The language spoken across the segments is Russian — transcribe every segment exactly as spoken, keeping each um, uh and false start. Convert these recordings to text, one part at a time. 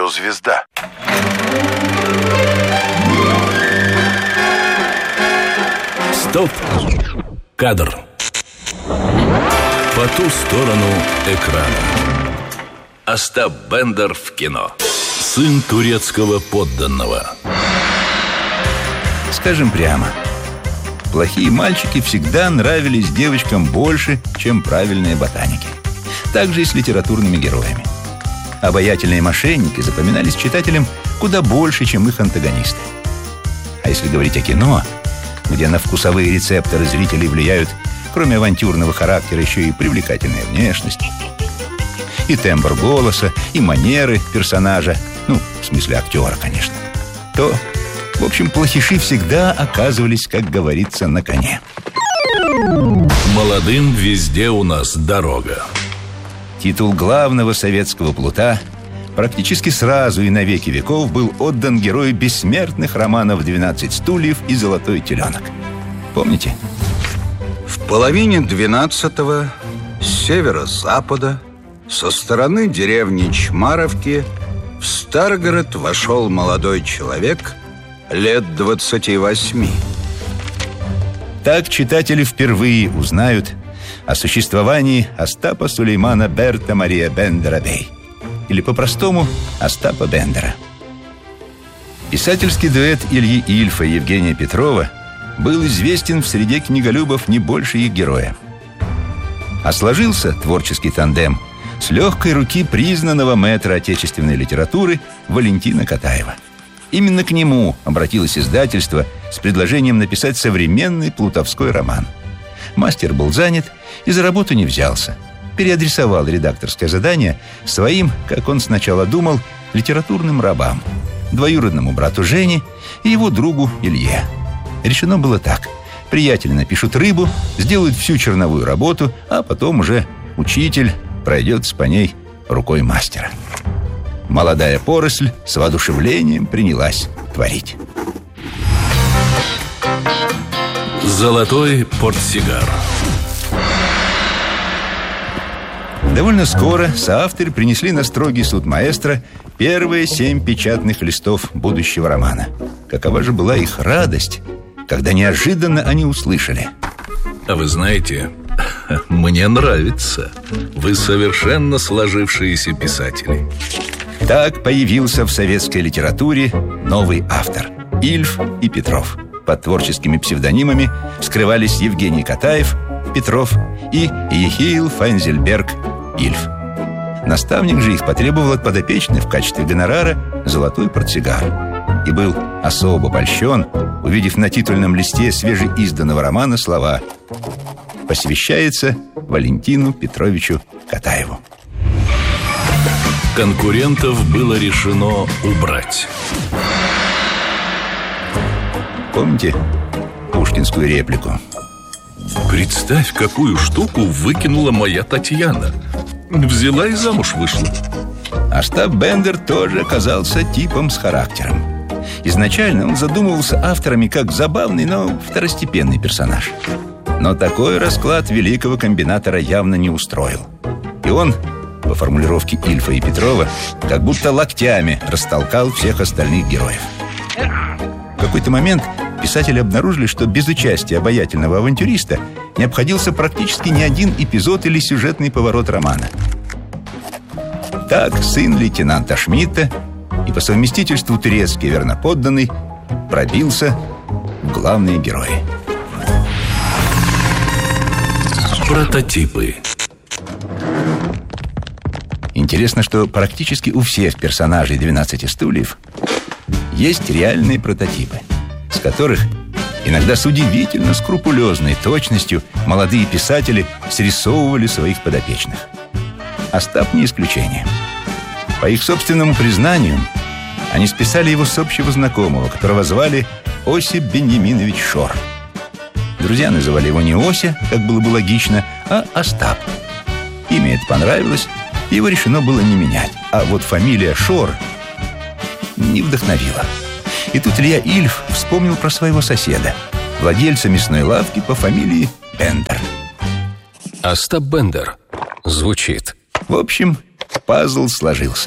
Радиозвезда. Стоп! Кадр. По ту сторону экрана. Остап Бендер в кино. Сын турецкого подданного. Скажем прямо, плохие мальчики всегда нравились девочкам больше, чем правильные ботаники. Так же и с литературными героями. Обаятельные мошенники запоминались читателям куда больше, чем их антагонисты. А если говорить о кино, где на вкусовые рецепторы зрителей влияют, кроме авантюрного характера, еще и привлекательная внешность, и тембр голоса, и манеры персонажа, ну, в смысле актера, конечно, то, в общем, плохиши всегда оказывались, как говорится, на коне. Молодым везде у нас дорога. Титул главного советского плута практически сразу и на веки веков был отдан герою бессмертных романов «Двенадцать стульев» и «Золотой теленок». Помните? В половине двенадцатого с северо-запада, со стороны деревни Чмаровки, в Старгород вошел молодой человек лет двадцати восьми. Так читатели впервые узнают о существовании Остапа Сулеймана Берта Мария Бендера Бей, или по-простому Остапа Бендера. Писательский дуэт Ильи Ильфа и Евгения Петрова был известен в среде книголюбов не больше их героя. А сложился творческий тандем с легкой руки признанного мэтра отечественной литературы Валентина Катаева. Именно к нему обратилось издательство с предложением написать современный плутовской роман. Мастер был занят и за работу не взялся. Переадресовал редакторское задание своим, как он сначала думал, литературным рабам, двоюродному брату Жене и его другу Илье. Решено было так: приятели напишут рыбу, сделают всю черновую работу, а потом уже учитель пройдется по ней рукой мастера. Молодая поросль с воодушевлением принялась творить. Золотой портсигар. Довольно скоро соавторы принесли на строгий суд маэстро первые семь печатных листов будущего романа. Какова же была их радость, когда неожиданно они услышали: а вы знаете, мне нравится. Вы совершенно сложившиеся писатели. Так появился в советской литературе новый автор – Ильф и Петров. Под творческими псевдонимами скрывались Евгений Катаев, Петров, и Ехиил Файнзельберг, Ильф. Наставник же их потребовал от подопечных в качестве гонорара золотой портсигар и был особо польщен, увидев на титульном листе свежеизданного романа слова: «Посвящается Валентину Петровичу Катаеву». Конкурентов было решено убрать. Помните пушкинскую реплику? Представь, какую штуку выкинула моя Татьяна. Взяла и замуж вышла. Остап Бендер тоже оказался типом с характером. Изначально он задумывался авторами как забавный, но второстепенный персонаж. Но такой расклад великого комбинатора явно не устроил. И он, по формулировке Ильфа и Петрова, как будто локтями растолкал всех остальных героев. В какой-то момент писатели обнаружили, что без участия обаятельного авантюриста не обходился практически ни один эпизод или сюжетный поворот романа. Так сын лейтенанта Шмидта и по совместительству турецкий верноподданный пробился в главные герои. Прототипы. Интересно, что практически у всех персонажей «Двенадцати стульев» есть реальные прототипы, с которых иногда с удивительно скрупулезной точностью молодые писатели срисовывали своих подопечных. Остап не исключение. По их собственному признанию, они списали его с общего знакомого, которого звали Осип Беньяминович Шор. Друзья называли его не Ося, как было бы логично, а Остап. Имя это понравилось, его решено было не менять. А вот фамилия Шор не вдохновила. И тут Илья Ильф вспомнил про своего соседа, владельца мясной лавки по фамилии Бендер. Остап Бендер звучит. В общем, пазл сложился.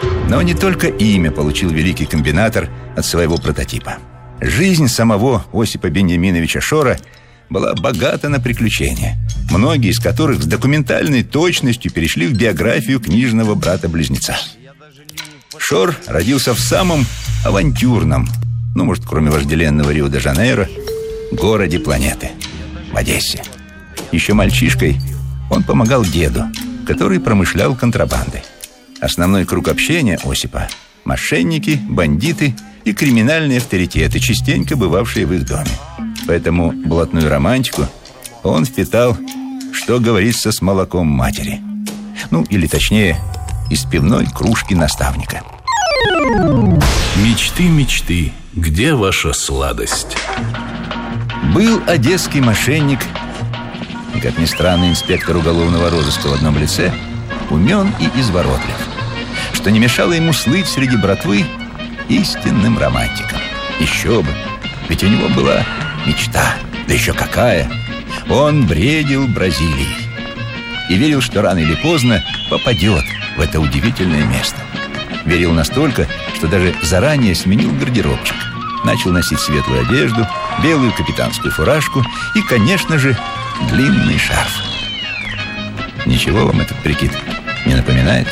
Но не только имя получил великий комбинатор от своего прототипа. Жизнь самого Осипа Беньяминовича Шора была богата на приключения, многие из которых с документальной точностью перешли в биографию книжного брата-близнеца. Шор родился в самом авантюрном, ну, может, кроме вожделенного Рио-де-Жанейро, городе планеты, в Одессе. Еще мальчишкой он помогал деду, который промышлял контрабандой. Основной круг общения Осипа – мошенники, бандиты и криминальные авторитеты, частенько бывавшие в их доме. Поэтому блатную романтику он впитал, что говорится, с молоком матери. Ну, или точнее, из пивной кружки наставника. Мечты, мечты, где ваша сладость? Был одесский мошенник, и, как ни странно, инспектор уголовного розыска в одном лице, умен и изворотлив, что не мешало ему слыть среди братвы истинным романтиком. Еще бы, ведь у него была мечта, да еще какая. Он бредил Бразилией и верил, что рано или поздно попадет в это удивительное место. Верил настолько, что даже заранее сменил гардеробчик. Начал носить светлую одежду, белую капитанскую фуражку и, конечно же, длинный шарф. Ничего вам этот прикид не напоминает?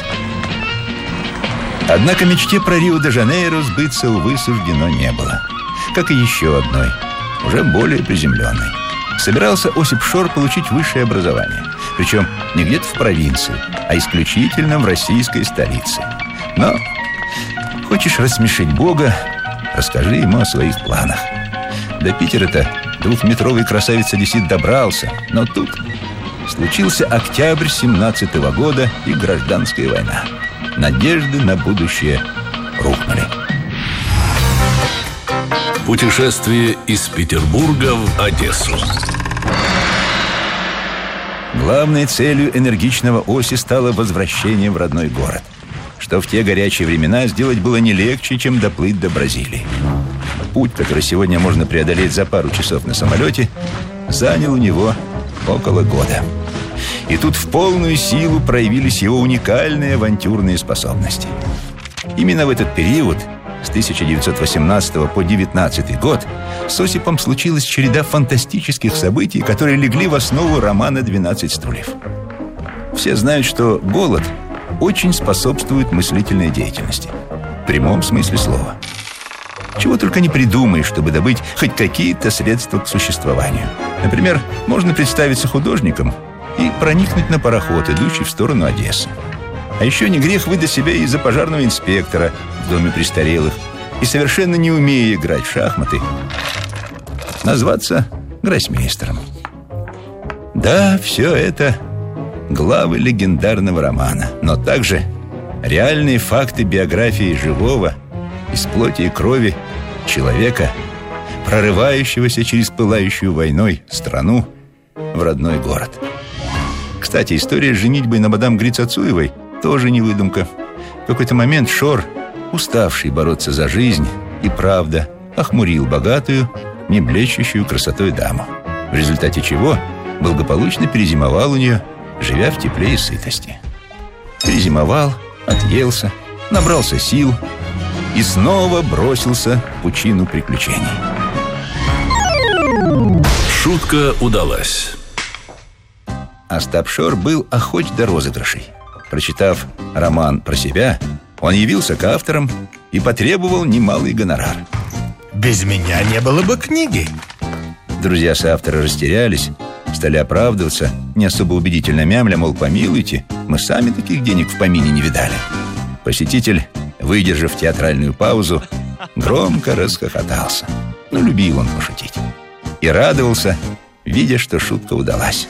Однако мечте про Рио-де-Жанейро сбыться, увы, суждено не было. Как и еще одной, уже более приземленной. Собирался Осип Шор получить высшее образование. Причем не где-то в провинции, а исключительно в российской столице. Но хочешь рассмешить Бога, расскажи ему о своих планах. До Питера-то двухметровый красавец-одессит добрался, но тут случился октябрь семнадцатого года и гражданская война. Надежды на будущее рухнули. Путешествие из Петербурга в Одессу. Главной целью энергичного Оси стало возвращение в родной город, что в те горячие времена сделать было не легче, чем доплыть до Бразилии. Путь, который сегодня можно преодолеть за пару часов на самолете, занял у него около года. И тут в полную силу проявились его уникальные авантюрные способности. Именно в этот период, с тысяча девятьсот восемнадцатого по девятнадцатый год, с Осипом случилась череда фантастических событий, которые легли в основу романа «двенадцать стульев». Все знают, что голод очень способствует мыслительной деятельности, в прямом смысле слова. Чего только не придумаешь, чтобы добыть хоть какие-то средства к существованию. Например, можно представиться художником и проникнуть на пароход, идущий в сторону Одессы. А еще не грех выдать себя и за пожарного инспектора в доме престарелых и, совершенно не умея играть в шахматы, назваться гроссмейстером. Да, все это главы легендарного романа, но также реальные факты биографии живого, из плоти и крови человека, прорывающегося через пылающую войной страну в родной город. Кстати, история с женитьбой на мадам Грицацуевой тоже не выдумка. В какой-то момент Шор, уставший бороться за жизнь и правда, охмурил богатую, не блещущую красотой даму, в результате чего благополучно перезимовал у нее, живя в тепле и сытости. Перезимовал, отъелся, набрался сил и снова бросился в пучину приключений. Шутка удалась. Остап Шор был охоч до розыгрышей. Прочитав роман про себя, он явился к авторам и потребовал немалый гонорар. Без меня не было бы книги. Друзья соавтора растерялись, стали оправдываться, не особо убедительно мямля, мол, помилуйте, мы сами таких денег в помине не видали. Посетитель, выдержав театральную паузу, громко расхохотался. Ну, любил он пошутить. И радовался, видя, что шутка удалась.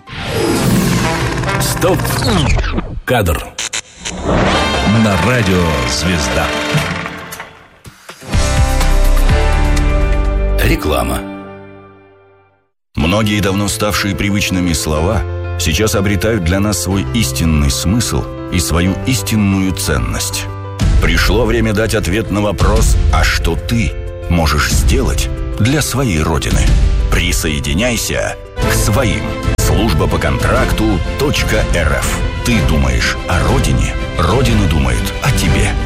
Стоп! Кадр. На радио «Звезда». Реклама. Многие давно ставшие привычными слова сейчас обретают для нас свой истинный смысл и свою истинную ценность. Пришло время дать ответ на вопрос: а что ты можешь сделать для своей родины? Присоединяйся к своим. Служба по контракту .рф. Ты думаешь о родине, Родина думает о тебе.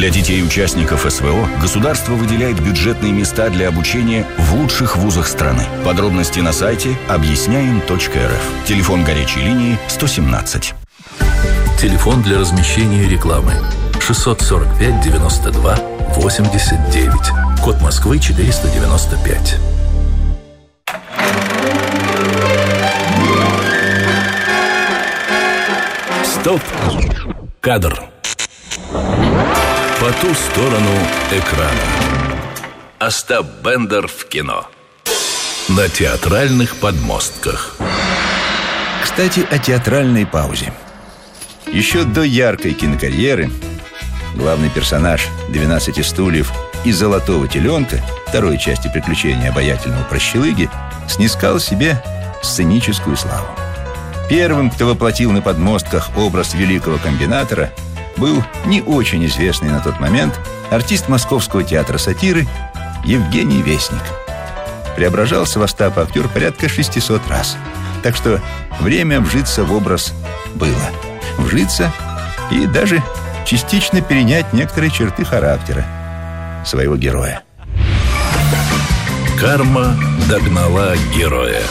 Для детей-участников СВО государство выделяет бюджетные места для обучения в лучших вузах страны. Подробности на сайте объясняем точка эр эф. Телефон горячей линии сто семнадцать. Телефон для размещения рекламы шестьсот сорок пять девяносто два восемьдесят девять. Код Москвы четыреста девяносто пять. Стоп! Кадр. По ту сторону экрана. Остап Бендер в кино. На театральных подмостках. Кстати, о театральной паузе. Еще до яркой кинокарьеры главный персонаж «двенадцати стульев» и «Золотого теленка», второй части приключения обаятельного прощелыги, снискал себе сценическую славу. Первым, кто воплотил на подмостках образ великого комбинатора, был не очень известный на тот момент артист Московского театра сатиры Евгений Весник. Преображался в Остапа актер порядка шестисот раз. Так что время вжиться в образ было. Вжиться и даже частично перенять некоторые черты характера своего героя. Карма догнала героя.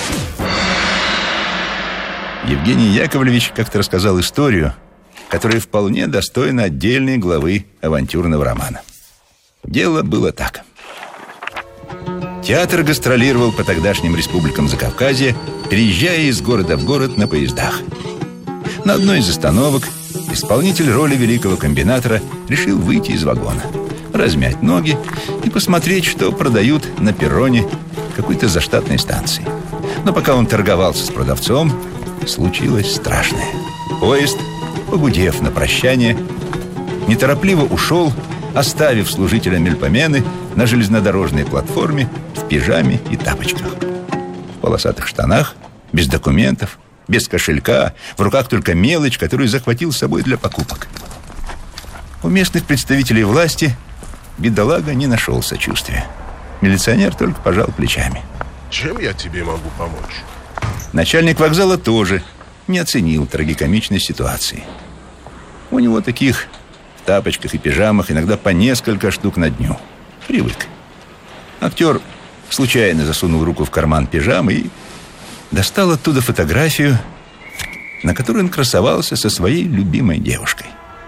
Евгений Яковлевич как-то рассказал историю, которая вполне достойна отдельной главы авантюрного романа. Дело было так. Театр гастролировал по тогдашним республикам Закавказья, переезжая из города в город на поездах. На одной из остановок исполнитель роли великого комбинатора решил выйти из вагона, размять ноги и посмотреть, что продают на перроне какой-то заштатной станции. Но пока он торговался с продавцом, случилось страшное. Поезд, погудев на прощание, неторопливо ушел, оставив служителя Мельпомены на железнодорожной платформе в пижаме и тапочках. В полосатых штанах, без документов, без кошелька, в руках только мелочь, которую захватил с собой для покупок. У местных представителей власти бедолага не нашел сочувствия. Милиционер только пожал плечами. Чем я тебе могу помочь? Начальник вокзала тоже не оценил трагикомичной ситуации. У него таких в тапочках и пижамах иногда по несколько штук на дню. Привык. Актер случайно засунул руку в карман пижамы и достал оттуда фотографию, на которой он красовался со своей любимой девушкой.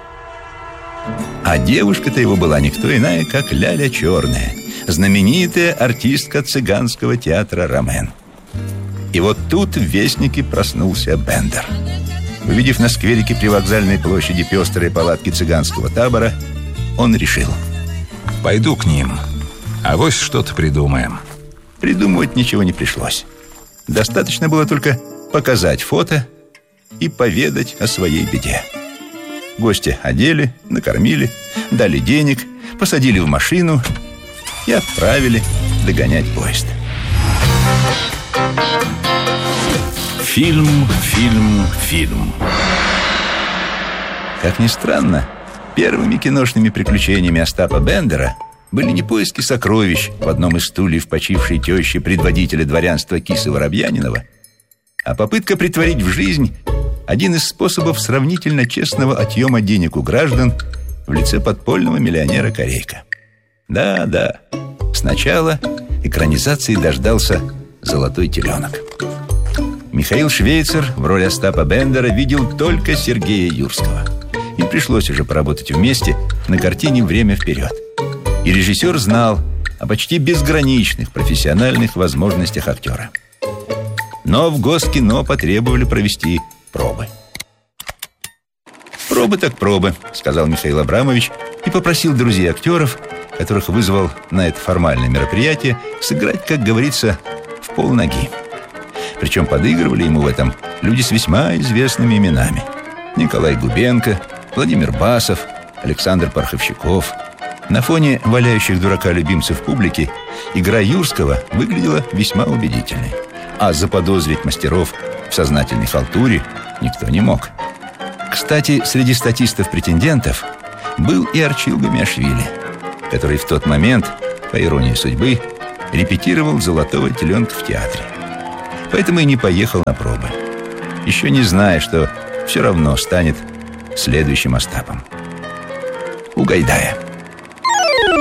А девушка-то его была никто иная, как Ляля Черная, знаменитая артистка цыганского театра «Ромен». И вот тут в Вестнике проснулся Бендер. Увидев на скверике при вокзальной площади пестрые палатки цыганского табора, он решил: пойду к ним, авось что-то придумаем. Придумывать ничего не пришлось. Достаточно было только показать фото и поведать о своей беде. Гостя одели, накормили, дали денег, посадили в машину и отправили догонять поезд. Фильм, фильм, фильм. Как ни странно, первыми киношными приключениями Остапа Бендера были не поиски сокровищ в одном из стульев почившей тещи предводителя дворянства Кисы Воробьянинова, а попытка притворить в жизнь один из способов сравнительно честного отъема денег у граждан в лице подпольного миллионера Корейка. Да-да, сначала экранизации дождался «Золотой теленок». Михаил Швейцер в роли Остапа Бендера видел только Сергея Юрского. Им пришлось уже поработать вместе на картине «Время вперед». И режиссер знал о почти безграничных профессиональных возможностях актера. Но в Госкино потребовали провести пробы. «Пробы так пробы», — сказал Михаил Абрамович и попросил друзей актеров, которых вызвал на это формальное мероприятие, сыграть, как говорится, в полноги. Причем подыгрывали ему в этом люди с весьма известными именами: Николай Губенко, Владимир Басов, Александр Порховщиков. На фоне валяющих дурака любимцев публики игра Юрского выглядела весьма убедительной. А заподозрить мастеров в сознательной халтуре никто не мог. Кстати, среди статистов-претендентов был и Арчил Гамиашвили, который в тот момент, по иронии судьбы, репетировал «Золотого теленка» в театре. Поэтому и не поехал на пробы, еще не зная, что все равно станет следующим Остапом. У Гайдая.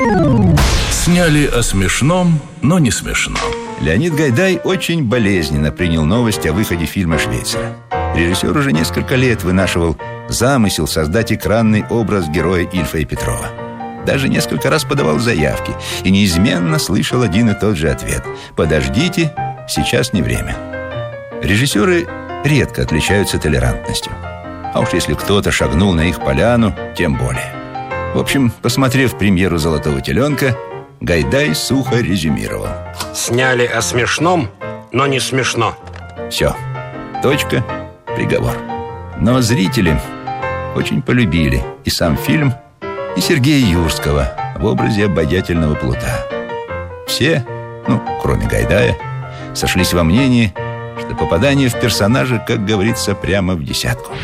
Сняли о смешном, но не смешно. Леонид Гайдай очень болезненно принял новость о выходе фильма «Швейцара». Режиссер уже несколько лет вынашивал замысел создать экранный образ героя Ильфа и Петрова. Даже несколько раз подавал заявки и неизменно слышал один и тот же ответ: «Подождите, сейчас не время». Режиссеры редко отличаются толерантностью. А уж если кто-то шагнул на их поляну, тем более. В общем, посмотрев премьеру «Золотого теленка», Гайдай сухо резюмировал: сняли о смешном, но не смешно. Все. Точка. Приговор. Но зрители очень полюбили и сам фильм, и Сергея Юрского в образе обаятельного плута. Все, ну, кроме Гайдая, сошлись во мнении, что попадание в персонажа, как говорится, прямо в десятку.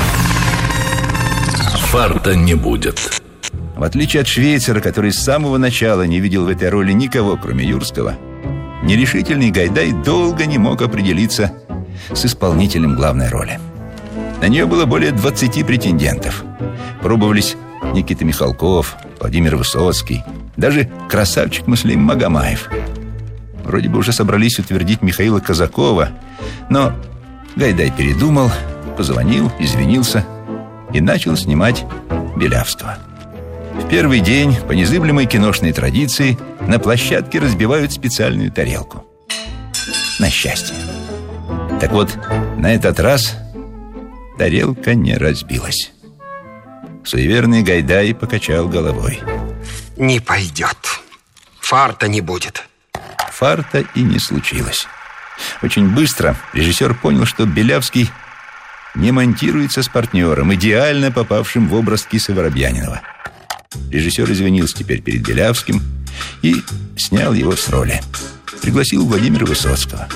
Фарта не будет. В отличие от Швейцара, который с самого начала не видел в этой роли никого, кроме Юрского, нерешительный Гайдай долго не мог определиться с исполнителем главной роли. На нее было более двадцати претендентов. Пробовались Никита Михалков, Владимир Высоцкий, даже красавчик Муслим Магомаев. Вроде бы уже собрались утвердить Михаила Казакова, но Гайдай передумал, позвонил, извинился и начал снимать Белявского. В первый день, по незыблемой киношной традиции, на площадке разбивают специальную тарелку. На счастье. Так вот, на этот раз тарелка не разбилась. Суеверный Гайдай покачал головой. Не пойдет. Фарта не будет. Фарта и не случилось. Очень быстро режиссер понял, что Белявский не монтируется с партнером, идеально попавшим в образ Кисы Воробьянинова. Режиссер извинился теперь перед Белявским и снял его с роли. Пригласил Владимира Высоцкого.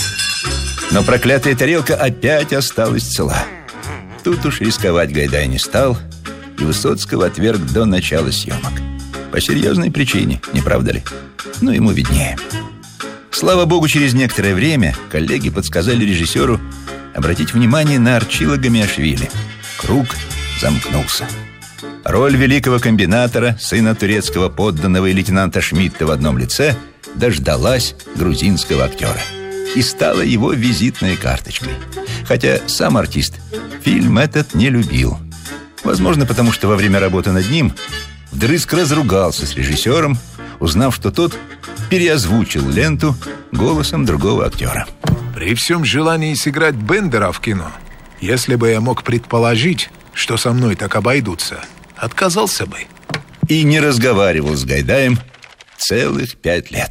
Но проклятая тарелка опять осталась цела. Тут уж рисковать Гайдай не стал, и Высоцкого отверг до начала съемок. По серьезной причине, не правда ли? Ну, ему виднее. Слава богу, через некоторое время коллеги подсказали режиссеру обратить внимание на Арчила Гамиашвили. Круг замкнулся. Роль великого комбинатора, сына турецкого подданного и лейтенанта Шмидта в одном лице, дождалась грузинского актера и стала его визитной карточкой. Хотя сам артист фильм этот не любил. Возможно, потому что во время работы над ним вдрызг разругался с режиссером, узнав, что тот переозвучил ленту голосом другого актера. При всем желании сыграть Бендера в кино, если бы я мог предположить, что со мной так обойдутся, отказался бы. И не разговаривал с Гайдаем целых пять лет.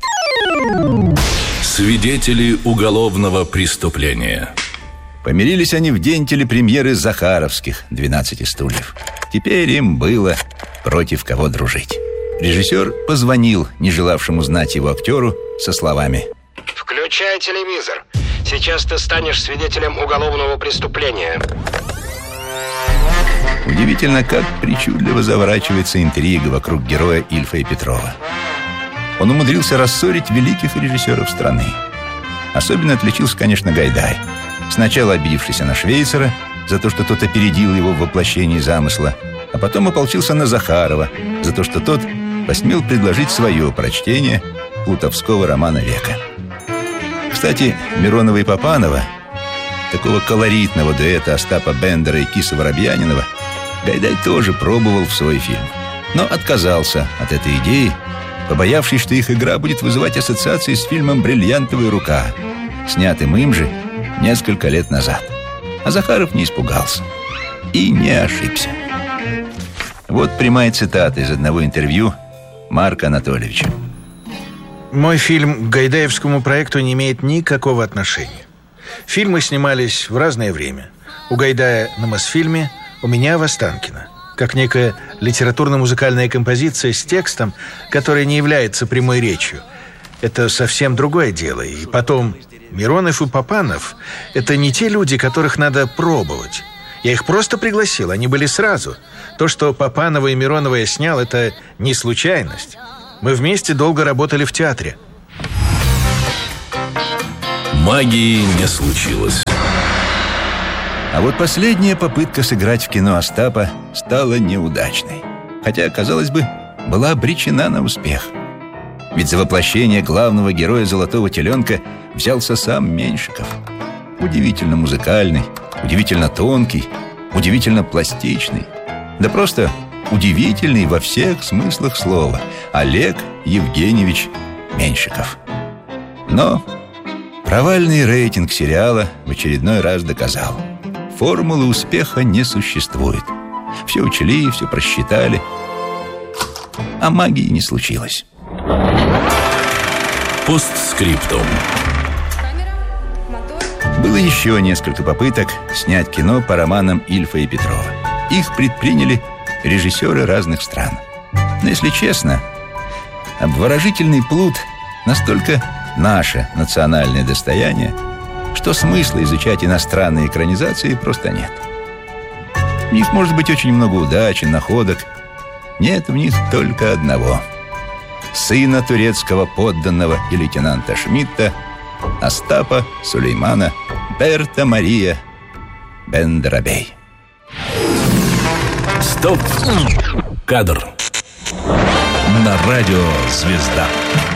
Свидетели уголовного преступления. Помирились они в день телепремьеры «Захаровских» «двенадцати стульев». Теперь им было против кого дружить. Режиссер позвонил не желавшему знать его актеру со словами: включай телевизор. Сейчас ты станешь свидетелем уголовного преступления. Удивительно, как причудливо заворачивается интрига вокруг героя Ильфа и Петрова. Он умудрился рассорить великих режиссеров страны. Особенно отличился, конечно, Гайдай. Сначала обидевшийся на Швейцара за то, что тот опередил его в воплощении замысла, а потом ополчился на Захарова за то, что тот посмел предложить свое прочтение плутовского романа века. Кстати, Миронова и Папанова, такого колоритного дуэта Остапа Бендера и Кисы Воробьянинова, Гайдай тоже пробовал в свой фильм, но отказался от этой идеи, побоявшись, что их игра будет вызывать ассоциации с фильмом «Бриллиантовая рука», снятым им же несколько лет назад. А Захаров не испугался и не ошибся. Вот прямая цитата из одного интервью Марка Анатольевича. Мой фильм к гайдаевскому проекту не имеет никакого отношения. Фильмы снимались в разное время. У Гайдая на Мосфильме, у меня в Останкино. Как некая литературно-музыкальная композиция с текстом, которая не является прямой речью. Это совсем другое дело. И потом, Миронов и Папанов – это не те люди, которых надо пробовать. Я их просто пригласил, они были сразу. То, что Папанова и Миронова я снял, это не случайность. Мы вместе долго работали в театре. Магии не случилось. А вот последняя попытка сыграть в кино Остапа стала неудачной. Хотя, казалось бы, была обречена на успех. Ведь за воплощение главного героя «Золотого теленка» взялся сам Меньшиков. Удивительно музыкальный, удивительно тонкий, удивительно пластичный. Да просто удивительный во всех смыслах слова Олег Евгеньевич Меньшиков. Но провальный рейтинг сериала в очередной раз доказал: формулы успеха не существует. Все учли, все просчитали, а магии не случилось. Постскриптум. Было еще несколько попыток снять кино по романам Ильфа и Петрова. Их предприняли режиссеры разных стран. Но, если честно, обворожительный плут настолько наше национальное достояние, что смысла изучать иностранные экранизации просто нет. В них может быть очень много удачи, находок. Нет в них только одного: сына турецкого подданного и лейтенанта Шмидта, Остапа Сулеймана Берта Мария Бендерабей. Стоп! Кадр. На радио «Звезда».